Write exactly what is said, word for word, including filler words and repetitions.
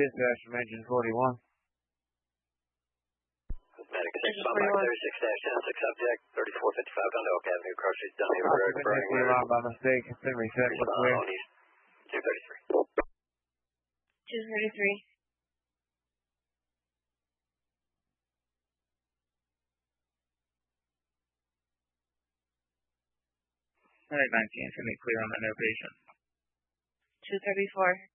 dispatch from engine forty-one. Medic six, Bombay thirty-six dash ten six subject, thirty-four fifty-five down to Oak Avenue, Cross Street, Dunhill Road, Burning Road. Alarm by mistake. It's been reset. What's clear? two thirty-three. two thirty-three. Alright, nineteen, it's going to be clear on that location. two thirty-four.